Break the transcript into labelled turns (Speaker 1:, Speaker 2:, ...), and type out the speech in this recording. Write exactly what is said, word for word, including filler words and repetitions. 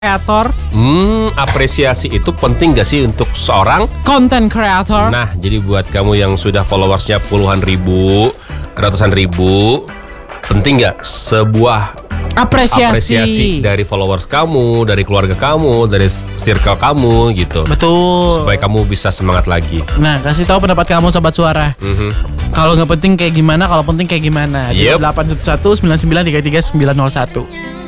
Speaker 1: Kreator.
Speaker 2: Hmm, apresiasi itu penting gak sih untuk seorang
Speaker 1: Content creator.
Speaker 2: Nah, jadi buat kamu yang sudah followersnya puluhan ribu, ratusan ribu, penting gak sebuah
Speaker 1: Apresiasi.
Speaker 2: apresiasi dari followers kamu, dari keluarga kamu, dari circle kamu gitu.
Speaker 1: Betul.
Speaker 2: Supaya kamu bisa semangat lagi.
Speaker 1: Nah, kasih tahu pendapat kamu sobat suara.
Speaker 2: Mhm.
Speaker 1: Kalau nggak penting kayak gimana, kalau penting kayak gimana. Di
Speaker 2: Yep.
Speaker 1: delapan satu satu sembilan sembilan tiga tiga sembilan nol satu.